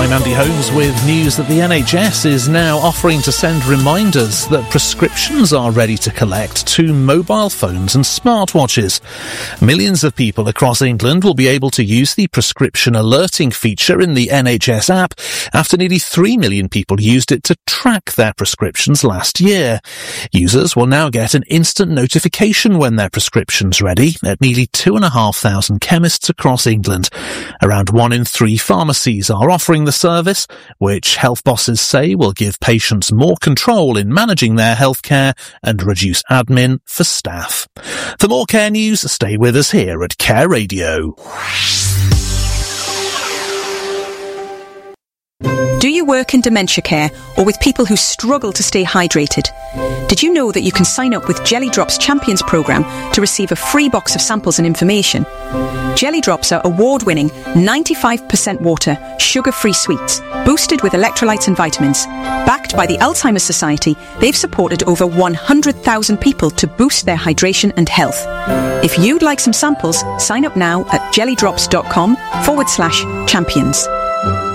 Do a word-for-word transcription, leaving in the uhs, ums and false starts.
I'm Andy Holmes with news that the N H S is now offering to send reminders that prescriptions are ready to collect to mobile phones and smartwatches. Millions of people across England will be able to use the prescription alerting feature in the N H S app after nearly three million people used it to track their prescriptions last year. Users will now get an instant notification when their prescription's ready at nearly two and a half thousand chemists across England. Around one in three pharmacies are offering the service, which health bosses say will give patients more control in managing their healthcare and reduce admin for staff. For more care news, stay with us here at Care Radio. Do you work in dementia care or with people who struggle to stay hydrated? Did you know that you can sign up with Jelly Drops Champions programme to receive a free box of samples and information? Jelly Drops are award-winning ninety-five percent water, sugar-free sweets, boosted with electrolytes and vitamins. Backed by the Alzheimer's Society, they've supported over one hundred thousand people to boost their hydration and health. If you'd like some samples, sign up now at jellydrops.com forward slash champions.